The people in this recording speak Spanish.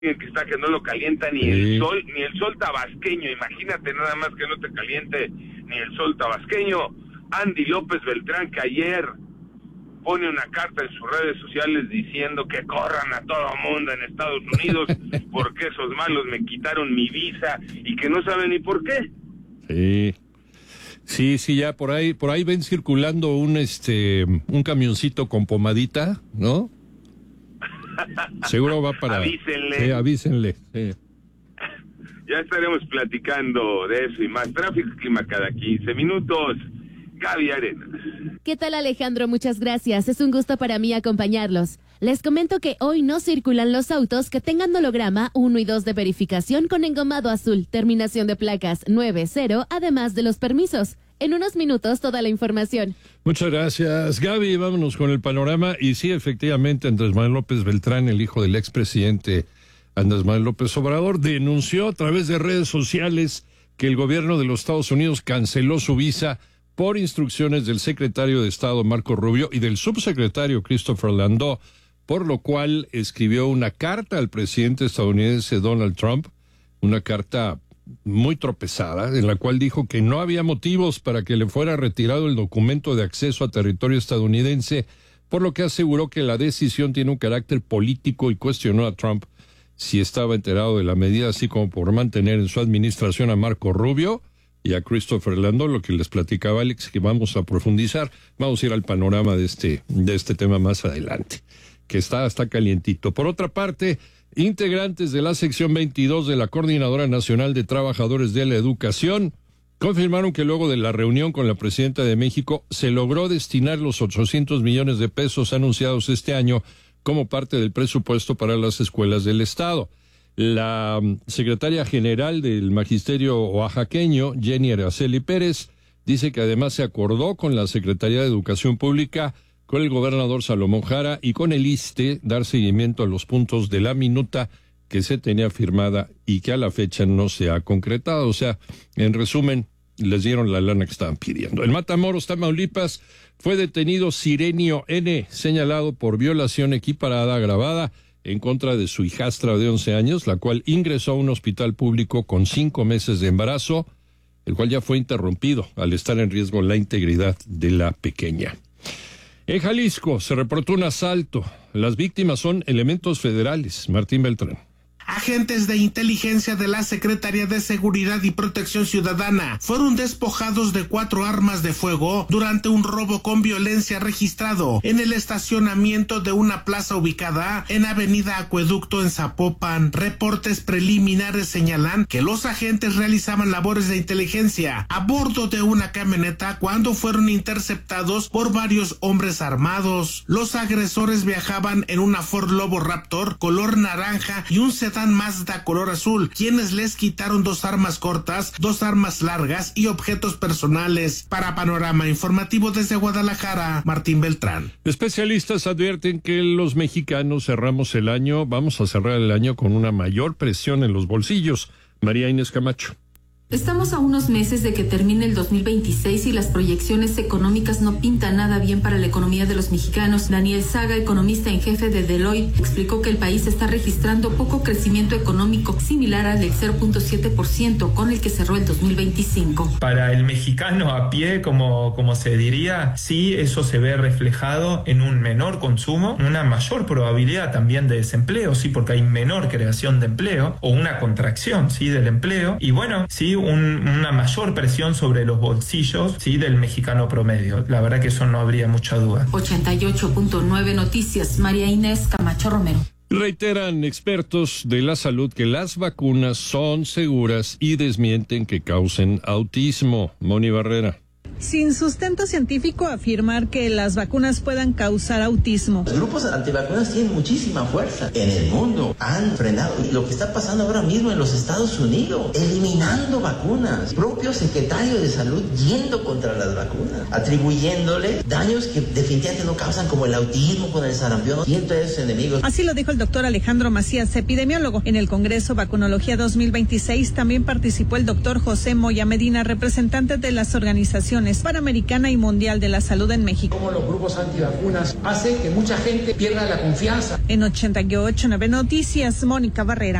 que está que no lo calienta ni el sol tabasqueño. Imagínate nada más que no te caliente ni el sol tabasqueño. Andy López Beltrán, que ayer pone una carta en sus redes sociales diciendo que corran a todo mundo en Estados Unidos porque esos malos me quitaron mi visa y que no saben ni por qué. Sí, ya por ahí ven circulando un camioncito con pomadita, ¿no? Seguro va para... Avísenle. Sí, avísenle. Sí. Ya estaremos platicando de eso y más. Tráfico y clima cada 15 minutos. Gaby Arenas. ¿Qué tal, Alejandro? Muchas gracias. Es un gusto para mí acompañarlos. Les comento que hoy no circulan los autos que tengan holograma 1 y 2 de verificación con engomado azul, terminación de placas 90, además de los permisos. En unos minutos toda la información. Muchas gracias, Gaby. Vámonos con el panorama. Y sí, efectivamente, Andrés Manuel López Beltrán, el hijo del expresidente Andrés Manuel López Obrador, denunció a través de redes sociales que el gobierno de los Estados Unidos canceló su visa por instrucciones del secretario de Estado Marco Rubio y del subsecretario Christopher Landau, por lo cual escribió una carta al presidente estadounidense Donald Trump, una carta muy tropezada, en la cual dijo que no había motivos para que le fuera retirado el documento de acceso a territorio estadounidense, por lo que aseguró que la decisión tiene un carácter político y cuestionó a Trump si estaba enterado de la medida, así como por mantener en su administración a Marco Rubio y a Christopher Landau, lo que les platicaba Alex, que vamos a profundizar. Vamos a ir al panorama de este tema más adelante, que está calientito. Por otra parte, integrantes de la sección 22 de la Coordinadora Nacional de Trabajadores de la Educación confirmaron que luego de la reunión con la presidenta de México se logró destinar los 800 millones de pesos anunciados este año como parte del presupuesto para las escuelas del Estado. La secretaria general del Magisterio oaxaqueño, Jenny Araceli Pérez, dice que además se acordó con la Secretaría de Educación Pública, con el gobernador Salomón Jara y con el ISSSTE dar seguimiento a los puntos de la minuta que se tenía firmada y que a la fecha no se ha concretado. O sea, en resumen, les dieron la lana que estaban pidiendo. En Matamoros, Tamaulipas, fue detenido Sirenio N., señalado por violación equiparada agravada en contra de su hijastra de 11 años, la cual ingresó a un hospital público con 5 meses de embarazo, el cual ya fue interrumpido al estar en riesgo la integridad de la pequeña. En Jalisco se reportó un asalto. Las víctimas son elementos federales. Martín Beltrán. Agentes de inteligencia de la Secretaría de Seguridad y Protección Ciudadana fueron despojados de 4 armas de fuego durante un robo con violencia registrado en el estacionamiento de una plaza ubicada en Avenida Acueducto en Zapopan. Reportes preliminares señalan que los agentes realizaban labores de inteligencia a bordo de una camioneta cuando fueron interceptados por varios hombres armados. Los agresores viajaban en una Ford Lobo Raptor color naranja y un sedán Mazda color azul, quienes les quitaron 2 armas cortas, 2 armas largas y objetos personales. Para Panorama Informativo desde Guadalajara, Martín Beltrán. Especialistas advierten que los mexicanos vamos a cerrar el año con una mayor presión en los bolsillos. María Inés Camacho. Estamos a unos meses de que termine el 2026 y las proyecciones económicas no pintan nada bien para la economía de los mexicanos. Daniel Saga, economista en jefe de Deloitte, explicó que el país está registrando poco crecimiento económico, similar al del 0.7% con el que cerró el 2025. Para el mexicano a pie, como se diría, sí, eso se ve reflejado en un menor consumo, una mayor probabilidad también de desempleo, sí, porque hay menor creación de empleo o una contracción, sí, del empleo, y bueno, sí, una mayor presión sobre los bolsillos, sí, del mexicano promedio. La verdad que eso no habría mucha duda. 88.9 Noticias, María Inés Camacho Romero. Reiteran expertos de la salud que las vacunas son seguras y desmienten que causen autismo. Moni Barrera. Sin sustento científico afirmar que las vacunas puedan causar autismo. Los grupos antivacunas tienen muchísima fuerza en el mundo. Han frenado lo que está pasando ahora mismo en los Estados Unidos, eliminando vacunas. Propio secretario de salud yendo contra las vacunas, atribuyéndole daños que definitivamente no causan, como el autismo, con el sarampión. Siento esos enemigos. Así lo dijo el doctor Alejandro Macías, epidemiólogo. En el Congreso Vacunología 2026 también participó el doctor José Moya Medina, representante de las organizaciones Organizaciones Panamericana y Mundial de la Salud en México. Como los grupos antivacunas hace que mucha gente pierda la confianza. En 88.9 Noticias, Mónica Barrera.